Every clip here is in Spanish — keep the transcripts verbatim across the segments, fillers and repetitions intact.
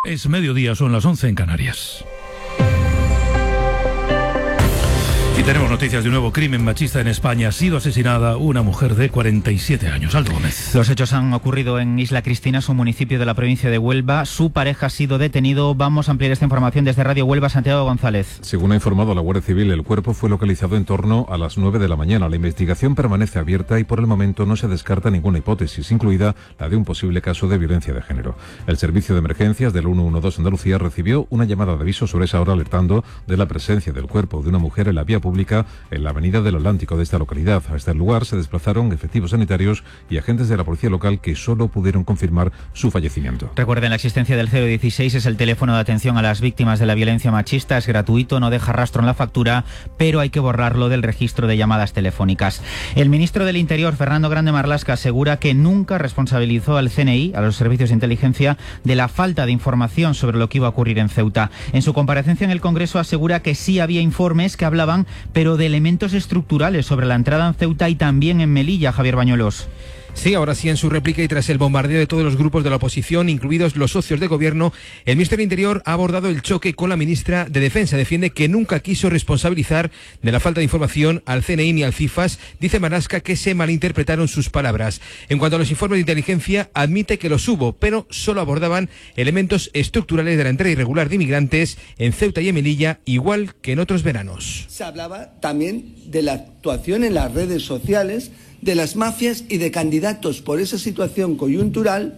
Es mediodía, son las once en Canarias. Y tenemos noticias de un nuevo crimen machista en España. Ha sido asesinada una mujer de cuarenta y siete años. Aldo Gómez. Los hechos han ocurrido en Isla Cristina, un municipio de la provincia de Huelva. Su pareja ha sido detenido. Vamos a ampliar esta información desde Radio Huelva. Santiago González. Según ha informado la Guardia Civil, el cuerpo fue localizado en torno a las nueve de la mañana. La investigación permanece abierta y por el momento no se descarta ninguna hipótesis, incluida la de un posible caso de violencia de género. El servicio de emergencias del ciento doce Andalucía recibió una llamada de aviso sobre esa hora alertando de la presencia del cuerpo de una mujer en la vía pública en la avenida del Atlántico de esta localidad. A este lugar se desplazaron efectivos sanitarios y agentes de la policía local que solo pudieron confirmar su fallecimiento. Recuerden, la existencia del cero dieciséis es el teléfono de atención a las víctimas de la violencia machista. Es gratuito, no deja rastro en la factura, pero hay que borrarlo del registro de llamadas telefónicas. El ministro del Interior, Fernando Grande Marlaska, asegura que nunca responsabilizó al C N I, a los servicios de inteligencia, de la falta de información sobre lo que iba a ocurrir en Ceuta. En su comparecencia en el Congreso asegura que sí había informes que hablaban, pero de elementos estructurales sobre la entrada en Ceuta y también en Melilla. Javier Bañuelos. Sí, ahora sí, en su réplica y tras el bombardeo de todos los grupos de la oposición, incluidos los socios de gobierno, el ministro del Interior ha abordado el choque con la ministra de Defensa. Defiende que nunca quiso responsabilizar de la falta de información al C N I ni al FIFAS. Dice Marlaska que se malinterpretaron sus palabras. En cuanto a los informes de inteligencia, admite que los hubo, pero solo abordaban elementos estructurales de la entrada irregular de inmigrantes en Ceuta y en Melilla, igual que en otros veranos. Se hablaba también de la actuación en las redes sociales de las mafias y de candidatos por esa situación coyuntural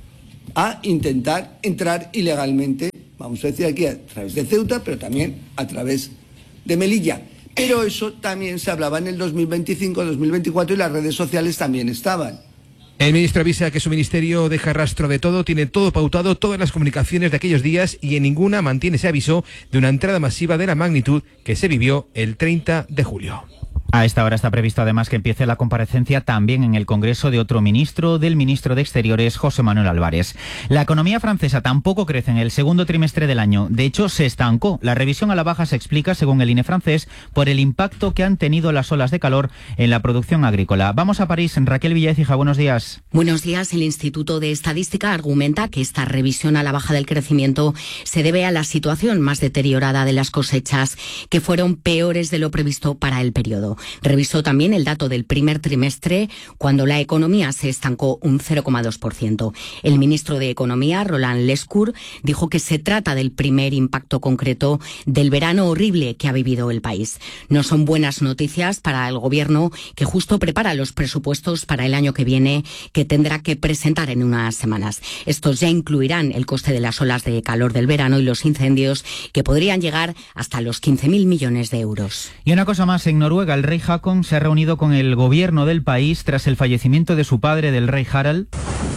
a intentar entrar ilegalmente, vamos a decir aquí, a través de Ceuta, pero también a través de Melilla. Pero eso también se hablaba en el dos mil veinticinco, dos mil veinticuatro y las redes sociales también estaban. El ministro avisa que su ministerio deja rastro de todo, tiene todo pautado, todas las comunicaciones de aquellos días y en ninguna mantiene ese aviso de una entrada masiva de la magnitud que se vivió el treinta de julio. A esta hora está previsto además que empiece la comparecencia también en el Congreso de otro ministro, del ministro de Exteriores, José Manuel Álvarez. La economía francesa tampoco crece en el segundo trimestre del año. De hecho, se estancó. La revisión a la baja se explica, según el I N E francés, por el impacto que han tenido las olas de calor en la producción agrícola. Vamos a París. Raquel Villaécija, buenos días. Buenos días. El Instituto de Estadística argumenta que esta revisión a la baja del crecimiento se debe a la situación más deteriorada de las cosechas, que fueron peores de lo previsto para el periodo. Revisó también el dato del primer trimestre, cuando la economía se estancó un cero coma dos por ciento. El ministro de Economía, Roland Lescure, dijo que se trata del primer impacto concreto del verano horrible que ha vivido el país. No son buenas noticias para el gobierno, que justo prepara los presupuestos para el año que viene, que tendrá que presentar en unas semanas. Estos ya incluirán el coste de las olas de calor del verano y los incendios, que podrían llegar hasta los quince mil millones de euros. Y una cosa más, en Noruega el rey Haakon se ha reunido con el gobierno del país tras el fallecimiento de su padre, del rey Harald.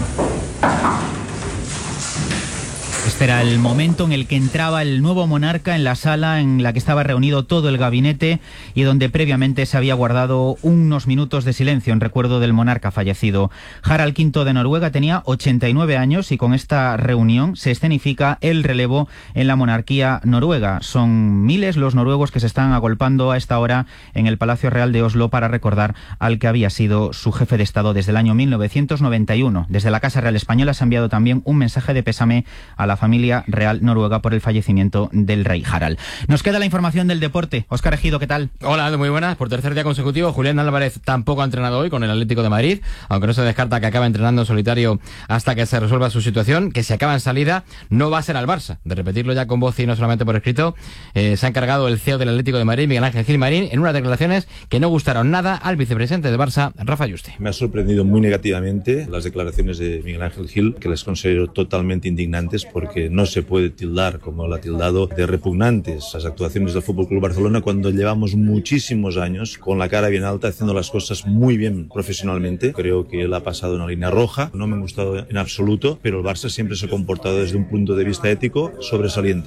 Este era el momento en el que entraba el nuevo monarca en la sala en la que estaba reunido todo el gabinete y donde previamente se había guardado unos minutos de silencio en recuerdo del monarca fallecido. Harald quinto de Noruega tenía ochenta y nueve años y con esta reunión se escenifica el relevo en la monarquía noruega. Son miles los noruegos que se están agolpando a esta hora en el Palacio Real de Oslo para recordar al que había sido su jefe de Estado desde el año mil novecientos noventa y uno. Desde la Casa Real Española se ha enviado también un mensaje de pésame a la familia real noruega por el fallecimiento del rey Harald. Nos queda la información del deporte. Óscar Ejido, ¿qué tal? Hola, muy buenas. Por tercer día consecutivo, Julián Álvarez tampoco ha entrenado hoy con el Atlético de Madrid, aunque no se descarta que acabe entrenando en solitario hasta que se resuelva su situación, que si acaba en salida no va a ser al Barça. De repetirlo ya con voz y no solamente por escrito, eh, se ha encargado el C E O del Atlético de Madrid, Miguel Ángel Gil Marín, en unas declaraciones que no gustaron nada al vicepresidente de Barça, Rafa Yuste. Me ha sorprendido muy negativamente las declaraciones de Miguel Ángel Gil, que les considero totalmente indignantes porque no se puede tildar, como lo ha tildado, de repugnantes las actuaciones del F C Barcelona cuando llevamos muchísimos años con la cara bien alta haciendo las cosas muy bien profesionalmente. Creo que él ha pasado una línea roja, no me ha gustado en absoluto, pero el Barça siempre se ha comportado desde un punto de vista ético sobresaliente.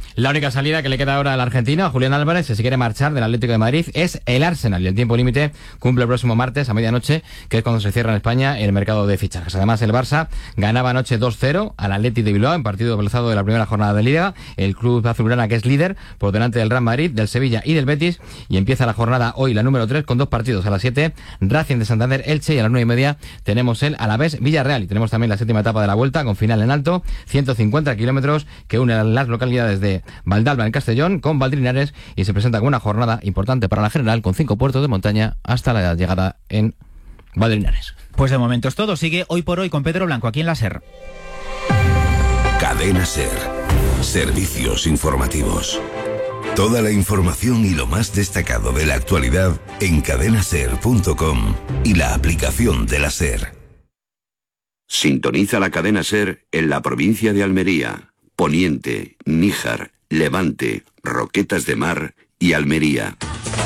La única salida que le queda ahora al argentino, a Julián Álvarez, si se quiere marchar del Atlético de Madrid, es el Arsenal. Y el tiempo límite cumple el próximo martes a medianoche, que es cuando se cierra en España el mercado de fichajes. Además, el Barça ganaba anoche dos cero al Athletic de Bilbao en partido aplazado de la primera jornada de Liga. El club azulgrana, que es líder, por delante del Real Madrid, del Sevilla y del Betis. Y empieza la jornada hoy, la número tres, con dos partidos. A las siete, Racing de Santander, Elche, y a las nueve y media tenemos el Alavés Villarreal. Y tenemos también la séptima etapa de la Vuelta, con final en alto, ciento cincuenta kilómetros, que une las localidades de Valdalba en Castellón con Valdrinares, y se presenta como una jornada importante para la general, con cinco puertos de montaña hasta la llegada en Valdrinares. Pues de momento es todo. Sigue Hoy por Hoy con Pedro Blanco aquí en la SER. Cadena SER. Servicios informativos. Toda la información y lo más destacado de la actualidad en cadena ser punto com y la aplicación de la SER. Sintoniza la cadena SER en la provincia de Almería, Poniente, Níjar, Levante, Roquetas de Mar y Almería.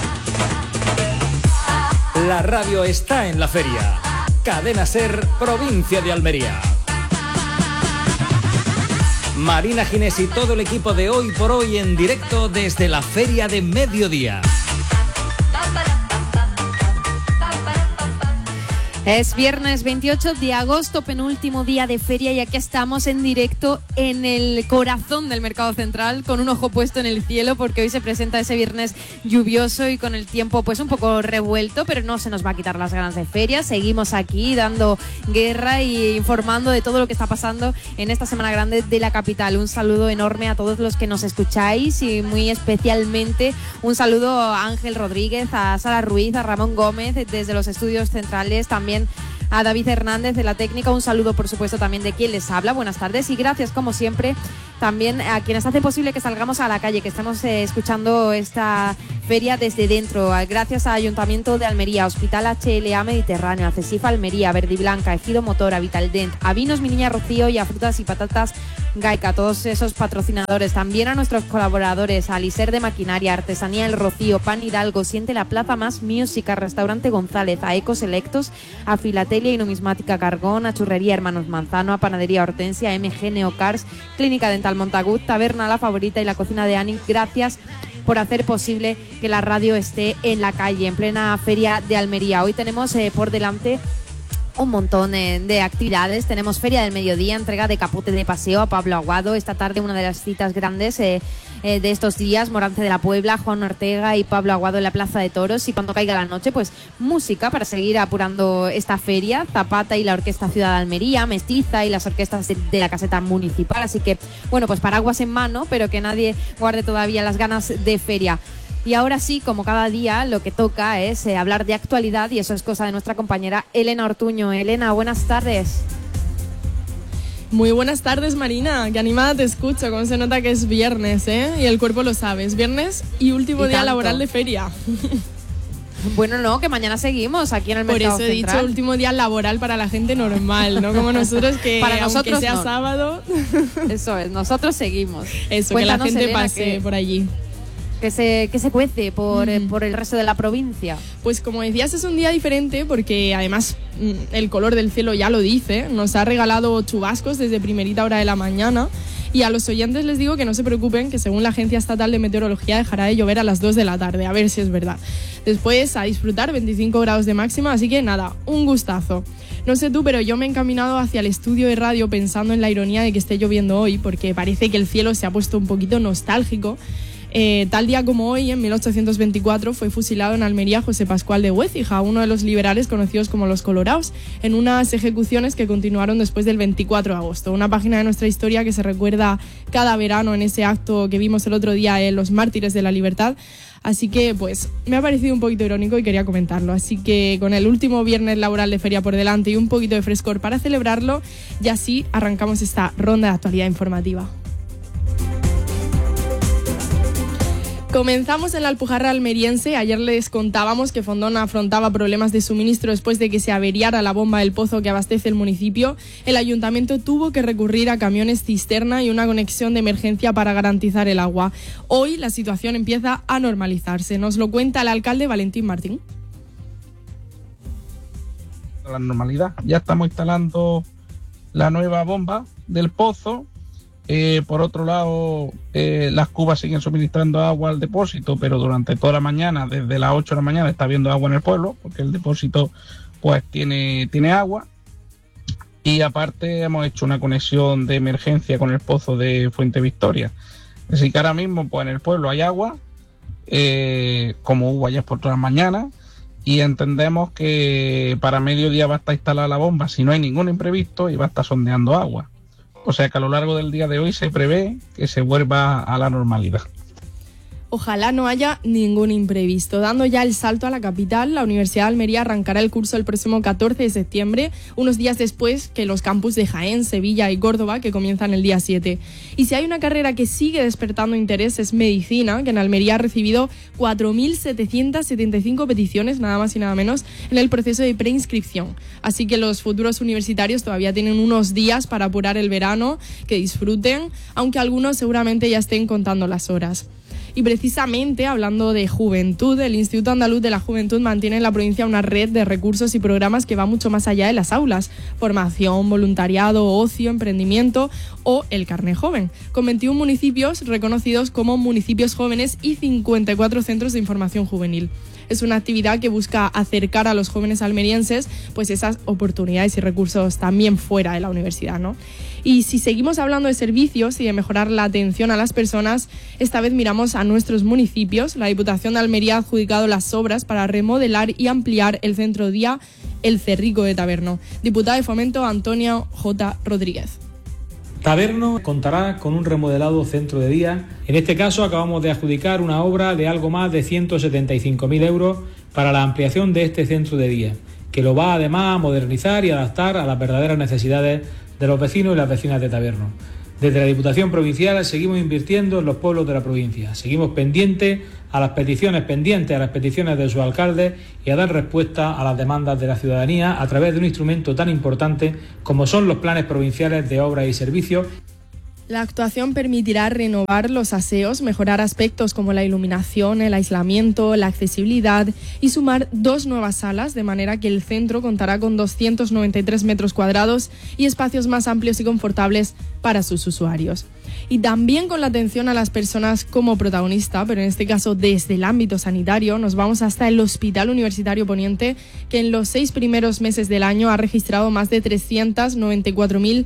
La radio está en la feria. Cadena SER, provincia de Almería. Marina Ginés y todo el equipo de Hoy por Hoy en directo desde la Feria de Mediodía. Es viernes veintiocho de agosto, penúltimo día de feria, y aquí estamos en directo en el corazón del Mercado Central, con un ojo puesto en el cielo, porque hoy se presenta ese viernes lluvioso y con el tiempo pues un poco revuelto, pero no se nos va a quitar las ganas de feria. Seguimos aquí dando guerra y informando de todo lo que está pasando en esta Semana Grande de la capital. Un saludo enorme a todos los que nos escucháis, y muy especialmente un saludo a Ángel Rodríguez, a Sara Ruiz, a Ramón Gómez desde los estudios centrales, también a David Hernández de la técnica. Un saludo, por supuesto, también de quien les habla. Buenas tardes y gracias, como siempre, también a quienes hacen posible que salgamos a la calle, que estemos eh, escuchando esta feria desde dentro. Gracias a Ayuntamiento de Almería, Hospital H L A Mediterráneo, a CESIF Almería, Verde y Blanca, Ejido Motor, a Vitaldent, a Vinos Mi Niña Rocío y a Frutas y Patatas Gaica, todos esos patrocinadores. También a nuestros colaboradores, a Aliser de Maquinaria, Artesanía El Rocío, Pan Hidalgo, Siente la Plaza Más Música, Restaurante González, a Ecos Selectos, a Filatelia y Numismática Cargón, a Churrería Hermanos Manzano, a Panadería Hortensia, a M G Neocars, Clínica Dental Montagut, Taberna La Favorita y la Cocina de Ani. Gracias por hacer posible que la radio esté en la calle, en plena Feria de Almería. Hoy tenemos eh, por delante un montón eh, de actividades. Tenemos Feria del Mediodía, entrega de capote de paseo a Pablo Aguado. Esta tarde una de las citas grandes eh, eh, de estos días, Morante de la Puebla, Juan Ortega y Pablo Aguado en la Plaza de Toros. Y cuando caiga la noche, pues música para seguir apurando esta feria. Zapata y la Orquesta Ciudad de Almería, Mestiza y las orquestas de, de la Caseta Municipal. Así que, bueno, pues paraguas en mano, pero que nadie guarde todavía las ganas de feria. Y ahora sí, como cada día, lo que toca es eh, hablar de actualidad, y eso es cosa de nuestra compañera Elena Ortuño. Elena, buenas tardes. Muy buenas tardes, Marina. Qué animada te escucho, como se nota que es viernes, ¿eh? Y el cuerpo lo sabe. Es viernes y último y día tanto. laboral de feria. Bueno, no, que mañana seguimos aquí en el Por Mercado eso he Central. dicho último día laboral para la gente normal, no como nosotros, que para nosotros aunque sea no. sábado. Eso es, nosotros seguimos. Eso, Cuéntanos, que la gente Elena, pase que, por allí. Que se, que se cuece por, mm. eh, por el resto de la provincia. Pues como decías, es un día diferente porque además el color del cielo ya lo dice. Nos ha regalado chubascos desde primerita hora de la mañana. Y a los oyentes les digo que no se preocupen, que según la Agencia Estatal de Meteorología dejará de llover a las dos de la tarde, a ver si es verdad. Después a disfrutar, veinticinco grados de máxima, así que nada, un gustazo. No sé tú, pero yo me he encaminado hacia el estudio de radio pensando en la ironía de que esté lloviendo hoy, porque parece que el cielo se ha puesto un poquito nostálgico. Eh, tal día como hoy, en mil ochocientos veinticuatro, fue fusilado en Almería José Pascual de Huécija, uno de los liberales conocidos como los Colorados, en unas ejecuciones que continuaron después del veinticuatro de agosto. Una página de nuestra historia que se recuerda cada verano en ese acto que vimos el otro día en Los Mártires de la Libertad. Así que, pues, me ha parecido un poquito irónico y quería comentarlo. Así que, con el último viernes laboral de feria por delante y un poquito de frescor para celebrarlo, ya sí arrancamos esta ronda de actualidad informativa. Comenzamos en la Alpujarra almeriense. Ayer les contábamos que Fondón afrontaba problemas de suministro después de que se averiara la bomba del pozo que abastece el municipio. El ayuntamiento tuvo que recurrir a camiones cisterna y una conexión de emergencia para garantizar el agua. Hoy la situación empieza a normalizarse. Nos lo cuenta el alcalde Valentín Martín. La normalidad. Ya estamos instalando la nueva bomba del pozo. Eh, por otro lado, eh, las cubas siguen suministrando agua al depósito, pero durante toda la mañana, desde las ocho de la mañana, está habiendo agua en el pueblo, porque el depósito pues tiene, tiene agua. Y aparte hemos hecho una conexión de emergencia con el pozo de Fuente Victoria. Así que ahora mismo pues en el pueblo hay agua, eh, como hubo ayer por todas las mañanas, y entendemos que para mediodía va a estar instalada la bomba si no hay ningún imprevisto y va a estar sondeando agua. O sea que a lo largo del día de hoy se prevé que se vuelva a la normalidad. Ojalá no haya ningún imprevisto. Dando ya el salto a la capital, la Universidad de Almería arrancará el curso el próximo catorce de septiembre, unos días después que los campus de Jaén, Sevilla y Córdoba, que comienzan el día siete. Y si hay una carrera que sigue despertando interés es Medicina, que en Almería ha recibido cuatro mil setecientas setenta y cinco peticiones, nada más y nada menos, en el proceso de preinscripción. Así que los futuros universitarios todavía tienen unos días para apurar el verano, que disfruten, aunque algunos seguramente ya estén contando las horas. Y precisamente, hablando de juventud, el Instituto Andaluz de la Juventud mantiene en la provincia una red de recursos y programas que va mucho más allá de las aulas: formación, voluntariado, ocio, emprendimiento o el carné joven, con veintiún municipios reconocidos como municipios jóvenes y cincuenta y cuatro centros de información juvenil. Es una actividad que busca acercar a los jóvenes almerienses pues esas oportunidades y recursos también fuera de la universidad, ¿no? Y si seguimos hablando de servicios y de mejorar la atención a las personas, esta vez miramos a nuestros municipios. La Diputación de Almería ha adjudicado las obras para remodelar y ampliar el centro día El Cerrico de Taberno. Diputada de Fomento, Antonio J. Rodríguez. Taberno contará con un remodelado centro de día. En este caso acabamos de adjudicar una obra de algo más de ciento setenta y cinco mil euros para la ampliación de este centro de día, que lo va además a modernizar y adaptar a las verdaderas necesidades de los vecinos y las vecinas de Taberno. Desde la Diputación Provincial seguimos invirtiendo en los pueblos de la provincia, seguimos pendientes a las peticiones pendientes a las peticiones de sus alcaldes y a dar respuesta a las demandas de la ciudadanía a través de un instrumento tan importante como son los planes provinciales de obras y servicios. La actuación permitirá renovar los aseos, mejorar aspectos como la iluminación, el aislamiento, la accesibilidad y sumar dos nuevas salas, de manera que el centro contará con doscientos noventa y tres metros cuadrados y espacios más amplios y confortables para sus usuarios. Y también con la atención a las personas como protagonista, pero en este caso desde el ámbito sanitario, nos vamos hasta el Hospital Universitario Poniente, que en los seis primeros meses del año ha registrado más de trescientas noventa y cuatro mil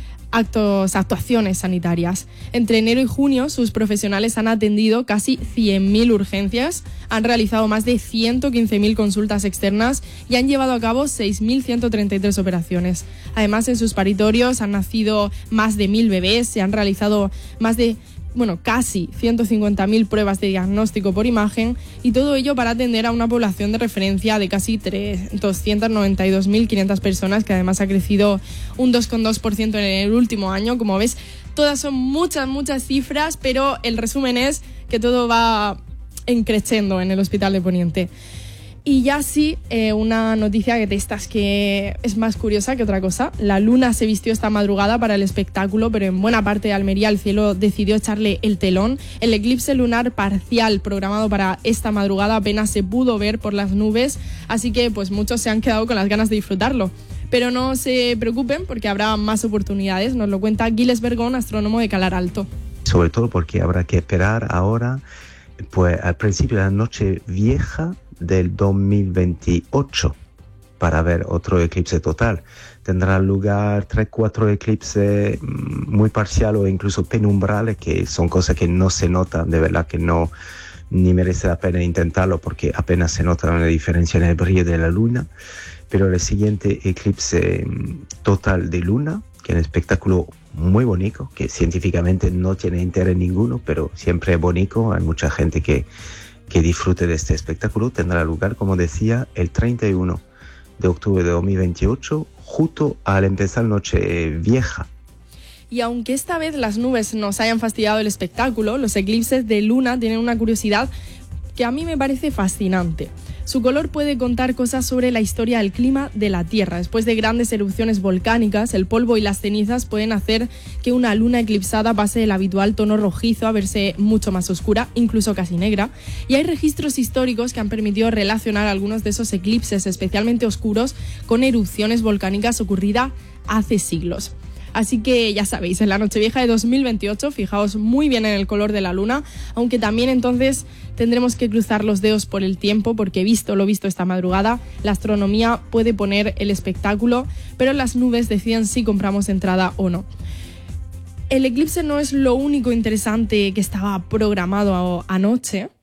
actos, actuaciones sanitarias. Entre enero y junio, sus profesionales han atendido casi cien mil urgencias, han realizado más de ciento quince mil consultas externas y han llevado a cabo seis mil ciento treinta y tres operaciones. Además, en sus paritorios han nacido más de mil bebés, se han realizado más de bueno, casi ciento cincuenta mil pruebas de diagnóstico por imagen, y todo ello para atender a una población de referencia de casi doscientas noventa y dos mil quinientas personas, que además ha crecido un dos coma dos por ciento en el último año. Como ves, todas son muchas, muchas cifras, pero el resumen es que todo va creciendo en el Hospital de Poniente. Y ya sí, eh, una noticia de estas que es más curiosa que otra cosa. La luna se vistió esta madrugada para el espectáculo, pero en buena parte de Almería el cielo decidió echarle el telón. El eclipse lunar parcial programado para esta madrugada apenas se pudo ver por las nubes, así que pues muchos se han quedado con las ganas de disfrutarlo. Pero no se preocupen porque habrá más oportunidades, nos lo cuenta Giles Bergón, astrónomo de Calar Alto. Sobre todo porque habrá que esperar ahora, pues al principio de la noche vieja del dos mil veintiocho para ver otro eclipse total. Tendrán lugar tres, cuatro eclipses muy parciales o incluso penumbrales, que son cosas que no se notan, de verdad que no, ni merece la pena intentarlo porque apenas se nota una diferencia en el brillo de la luna. Pero el siguiente eclipse total de luna, que es un espectáculo muy bonito, que científicamente no tiene interés ninguno, pero siempre es bonito, hay mucha gente que que disfrute de este espectáculo, tendrá lugar, como decía, el treinta y uno de octubre de dos mil veintiocho, justo al empezar Noche Vieja. Y aunque esta vez las nubes nos hayan fastidiado el espectáculo, los eclipses de luna tienen una curiosidad que a mí me parece fascinante. Su color puede contar cosas sobre la historia del clima de la Tierra. Después de grandes erupciones volcánicas, el polvo y las cenizas pueden hacer que una luna eclipsada pase del habitual tono rojizo a verse mucho más oscura, incluso casi negra. Y hay registros históricos que han permitido relacionar algunos de esos eclipses especialmente oscuros con erupciones volcánicas ocurridas hace siglos. Así que ya sabéis, en la Nochevieja de dos mil veintiocho, fijaos muy bien en el color de la luna, aunque también entonces tendremos que cruzar los dedos por el tiempo, porque visto lo visto esta madrugada, la astronomía puede poner el espectáculo, pero las nubes deciden si compramos entrada o no. El eclipse no es lo único interesante que estaba programado anoche.